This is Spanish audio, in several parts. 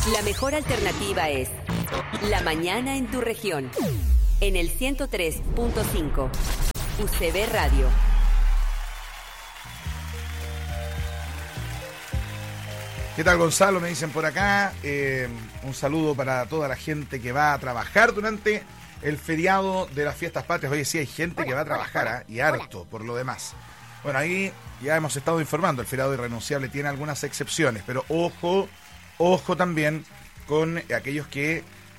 La mejor alternativa es La Mañana en tu región. En el 103.5. UCB Radio. ¿Qué tal, Gonzalo? Me dicen por acá. Un saludo para toda la gente que va a trabajar durante el feriado de las fiestas patrias. Oye, sí hay gente que va a trabajar, y harto por lo demás. Bueno, ahí ya hemos estado informando. El feriado irrenunciable tiene algunas excepciones, pero ojo también con aquellos que,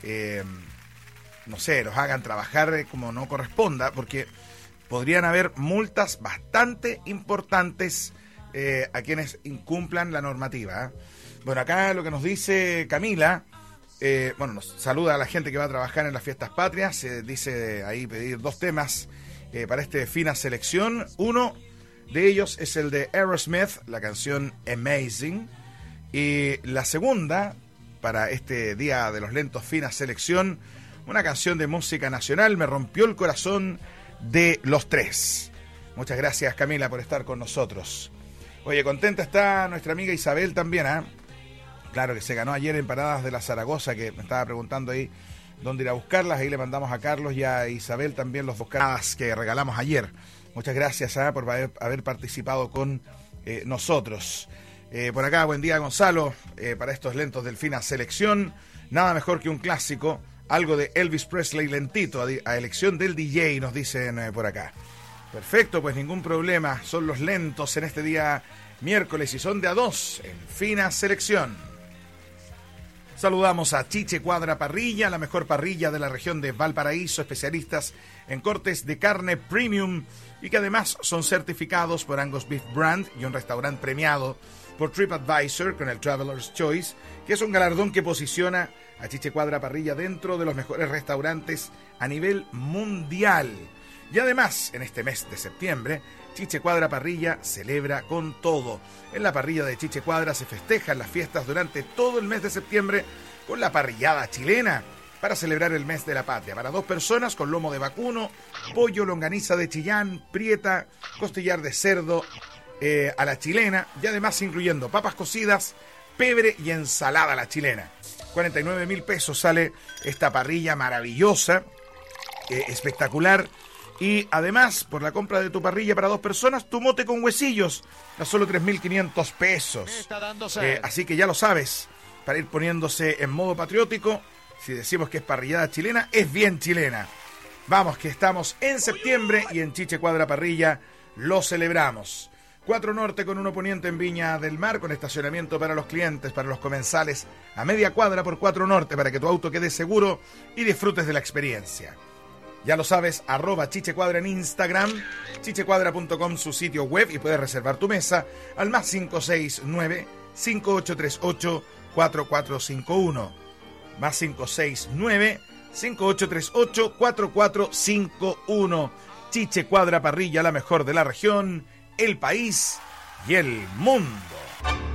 no sé, los hagan trabajar como no corresponda, porque podrían haber multas bastante importantes a quienes incumplan la normativa. Bueno, acá lo que nos dice Camila, nos saluda a la gente que va a trabajar en las fiestas patrias, dice ahí pedir 2 temas para este fina selección. Uno de ellos es el de Aerosmith, la canción Amazing, y la segunda, para este día de los lentos fina selección, una canción de música nacional, Me rompió el corazón, de Los Tres. Muchas gracias, Camila, por estar con nosotros. Oye, contenta está nuestra amiga Isabel también, ¿eh? Claro que se ganó ayer empanadas de la Zaragoza, que me estaba preguntando ahí dónde ir a buscarlas. Ahí le mandamos a Carlos y a Isabel también los 2 cajas que regalamos ayer. Muchas gracias por haber participado con nosotros. Por acá, buen día, Gonzalo. Para estos lentos del fina selección, nada mejor que un clásico, algo de Elvis Presley lentito, a elección del DJ, nos dicen por acá. Perfecto, pues ningún problema. Son los lentos en este día miércoles y son de a 2 en fina selección. Saludamos a Chiche Cuadra Parrilla, la mejor parrilla de la región de Valparaíso, especialistas en cortes de carne premium y que además son certificados por Angus Beef Brand y un restaurante premiado por TripAdvisor con el Traveler's Choice, que es un galardón que posiciona a Chiche Cuadra Parrilla dentro de los mejores restaurantes a nivel mundial. Y además, en este mes de septiembre, Chiche Cuadra Parrilla celebra con todo. En la parrilla de Chiche Cuadra se festejan las fiestas durante todo el mes de septiembre con la parrillada chilena para celebrar el mes de la patria. Para 2 personas con lomo de vacuno, pollo, longaniza de Chillán, prieta, costillar de cerdo a la chilena y además incluyendo papas cocidas, pebre y ensalada a la chilena. 49.000 pesos sale esta parrilla maravillosa, espectacular. Y además, por la compra de tu parrilla para 2 personas, tu mote con huesillos a solo 3.500 pesos. Así que ya lo sabes, para ir poniéndose en modo patriótico, si decimos que es parrillada chilena, es bien chilena. Vamos, que estamos en septiembre y en Chiche Cuadra Parrilla lo celebramos. 4 Norte con 1 Poniente en Viña del Mar, con estacionamiento para los clientes, para los comensales, a media cuadra por 4 Norte, para que tu auto quede seguro y disfrutes de la experiencia. Ya lo sabes, @chichecuadra en Instagram, chichecuadra.com su sitio web y puedes reservar tu mesa al +569 5838 4451. +569 5838 4451. Chiche Cuadra Parrilla, la mejor de la región, el país y el mundo.